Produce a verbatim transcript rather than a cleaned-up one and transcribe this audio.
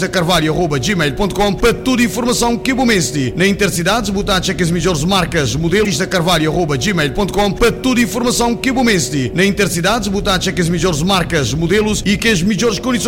listacarvalho arroba gmail ponto com para toda a informação que bom mês. Na Intercidades, botacha que as melhores marcas, modelo listacarvalho arroba gmail ponto com para toda a informação que bom mês. Na Intercidades, botacha que as melhores marcas, modelos e que as melhores condições